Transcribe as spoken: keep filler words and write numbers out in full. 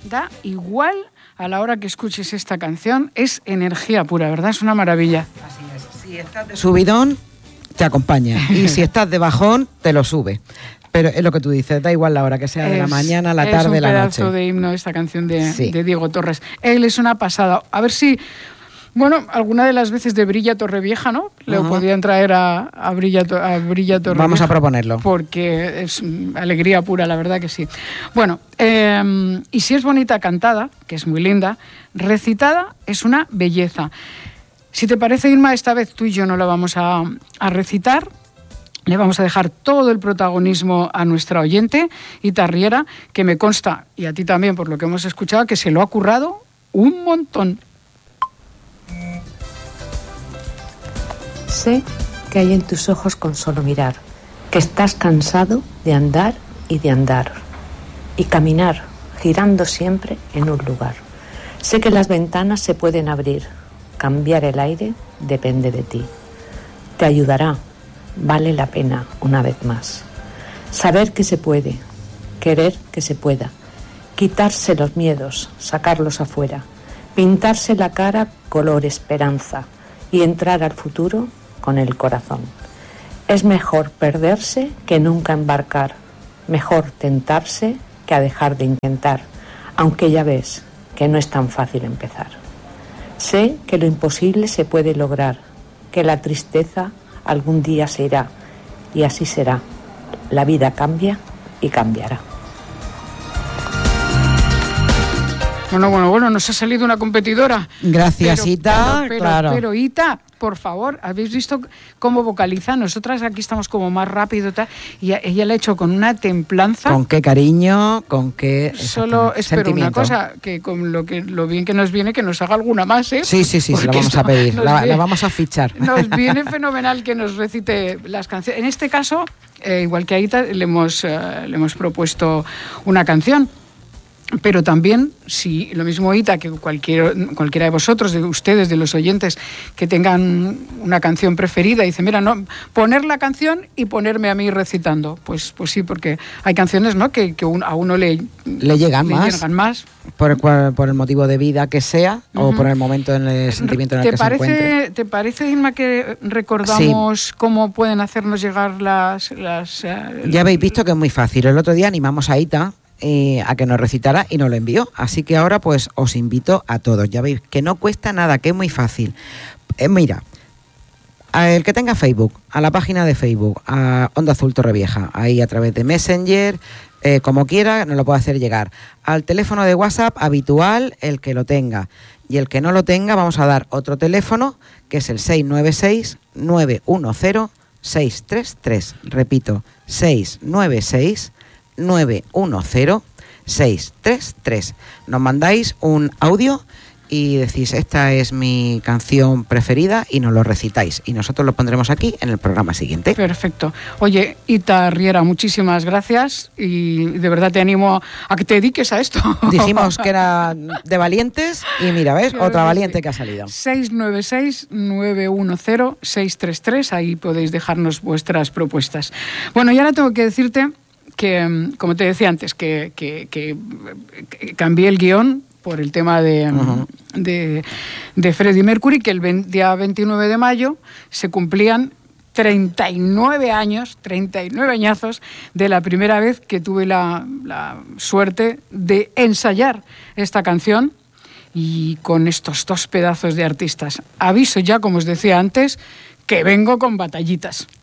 da igual a la hora que escuches esta canción, es energía pura, ¿verdad? Es una maravilla. Así es. Si estás de subidón, te acompaña. Y si estás de bajón, te lo sube. Pero es lo que tú dices, da igual la hora, que sea de es, la mañana, la tarde, la noche. Es un pedazo de himno esta canción de, sí. de Diego Torres. Él es una pasada. A ver si... Bueno, alguna de las veces de Brilla Torrevieja, ¿no? Le uh-huh. podían traer a, a, Brilla, a Brilla Torrevieja. Vamos a proponerlo. Porque es alegría pura, la verdad que sí. Bueno, eh, y si es bonita cantada, que es muy linda, recitada es una belleza. Si te parece, Irma, esta vez tú y yo no la vamos a, a recitar. Le vamos a dejar todo el protagonismo a nuestra oyente, Itarriera, que me consta, y a ti también por lo que hemos escuchado, que se lo ha currado un montón. Sé que hay en tus ojos con solo mirar, que estás cansado de andar y de andar, y caminar, girando siempre en un lugar. Sé que las ventanas se pueden abrir, cambiar el aire depende de ti. Te ayudará, vale la pena una vez más. Saber que se puede, querer que se pueda, quitarse los miedos, sacarlos afuera, pintarse la cara color esperanza y entrar al futuro con el corazón. Es mejor perderse que nunca embarcar, mejor tentarse que a dejar de intentar, aunque ya ves que no es tan fácil empezar. Sé que lo imposible se puede lograr, que la tristeza algún día se irá, y así será. La vida cambia y cambiará. Bueno, bueno, bueno, nos ha salido una competidora. Gracias, pero, Ita, pero, pero, claro. Pero, Ita, por favor, ¿habéis visto cómo vocaliza? Nosotras aquí estamos como más rápido, tal, y ella le ha hecho con una templanza. Con qué cariño, con qué Solo espero una cosa, que con lo que lo bien que nos viene, que nos haga alguna más, ¿eh? Sí, sí, sí, se la vamos a pedir, la, la vamos a fichar. Nos viene fenomenal que nos recite las canciones. En este caso, eh, igual que a Ita, le hemos, uh, le hemos propuesto una canción. Pero también, si lo mismo Ita, que cualquier, cualquiera de vosotros, de ustedes, de los oyentes, que tengan una canción preferida, dice, mira, no, poner la canción y ponerme a mí recitando. Pues, pues sí, porque hay canciones, ¿no?, que, que un, a uno le, le llegan le más, llegan más. Por, por, por el motivo de vida que sea, uh-huh. o por el momento, en el sentimiento en el que parece, se encuentre. ¿Te parece, Irma, que recordamos sí. cómo pueden hacernos llegar las... las uh, ya habéis visto que es muy fácil. El otro día animamos a Ita Eh, a que nos recitara y nos lo envió. Así que ahora pues os invito a todos. Ya veis que no cuesta nada, que es muy fácil. Eh, mira, el que tenga Facebook, a la página de Facebook, a Onda Azul Torrevieja, ahí a través de Messenger, eh, como quiera, nos lo puede hacer llegar. Al teléfono de WhatsApp habitual, el que lo tenga. Y el que no lo tenga, vamos a dar otro teléfono, que es el seis nueve seis, nueve uno cero, seis tres tres. Repito, seis nueve seis, nueve uno cero, seis tres tres. Nos mandáis un audio y decís, esta es mi canción preferida, y nos lo recitáis. Y nosotros lo pondremos aquí en el programa siguiente. Perfecto. Oye, Itarriera, muchísimas gracias, y de verdad te animo a que te dediques a esto. Dijimos que era de valientes y mira, ¿ves? Claro, otra valiente sí. que ha salido. seis nueve seis, nueve uno cero, seis tres tres, ahí podéis dejarnos vuestras propuestas. Bueno, y ahora tengo que decirte que, como te decía antes, que, que, que, que cambié el guión por el tema de, uh-huh. de, de Freddie Mercury, que el día veintinueve de mayo se cumplían treinta y nueve años, treinta y nueve añazos de la primera vez que tuve la, la suerte de ensayar esta canción, y con estos dos pedazos de artistas. Aviso ya, como os decía antes, que vengo con batallitas.